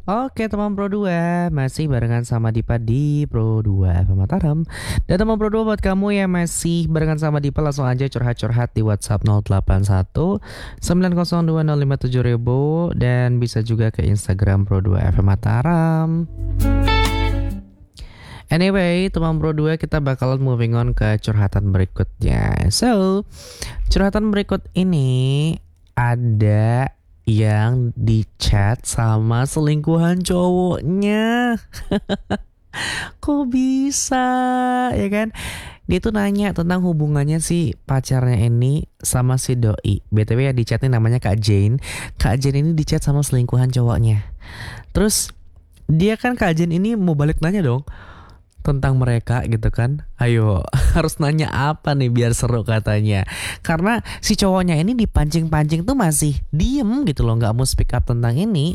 Oke teman Pro 2, masih barengan sama Dipa di Pro 2 FM Mataram. Dan teman Pro 2, buat kamu yang masih barengan sama Dipa, langsung aja curhat-curhat di WhatsApp 081 902057000 dan bisa juga ke Instagram Pro 2 FM Mataram. Anyway, teman Pro 2, kita bakalan moving on ke curhatan berikutnya. So, curhatan berikut ini ada yang di chat sama selingkuhan cowoknya. Kok bisa, ya kan? Dia tuh nanya tentang hubungannya si pacarnya ini sama si doi. BTW ya, di chatnya namanya Kak Jane. Kak Jane ini di chat sama selingkuhan cowoknya. Terus dia kan, Kak Jane ini mau balik nanya dong tentang mereka gitu kan. Ayo, harus nanya apa nih biar seru katanya. Karena si cowoknya ini dipancing-pancing tuh masih diem gitu loh, gak mau speak up tentang ini.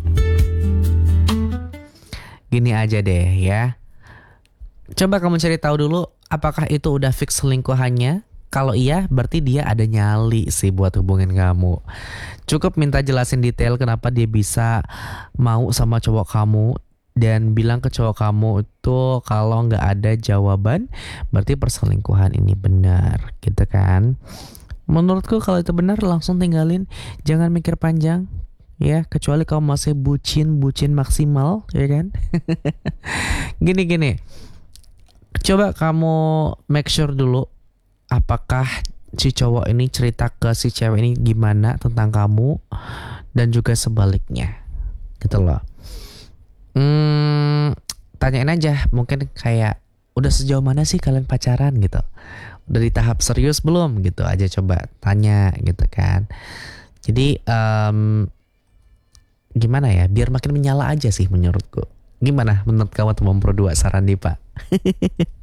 Gini aja deh ya, coba kamu cari tahu dulu apakah itu udah fix selingkuhannya. Kalau iya, berarti dia ada nyali sih buat hubungin kamu. Cukup minta jelasin detail kenapa dia bisa mau sama cowok kamu, dan bilang ke cowok kamu itu kalau nggak ada jawaban berarti perselingkuhan ini benar, gitu kan. Menurutku kalau itu benar langsung tinggalin, jangan mikir panjang ya, kecuali kamu masih bucin maksimal, ya kan. Gini, coba kamu make sure dulu apakah si cowok ini cerita ke si cewek ini gimana tentang kamu, dan juga sebaliknya, gitu loh. Tanyain aja, mungkin kayak udah sejauh mana sih kalian pacaran gitu, udah di tahap serius belum gitu aja, coba tanya gitu kan. Jadi gimana ya, biar makin menyala aja sih menurutku. Gimana menurut kamu teman Pro 2, saran Dipa?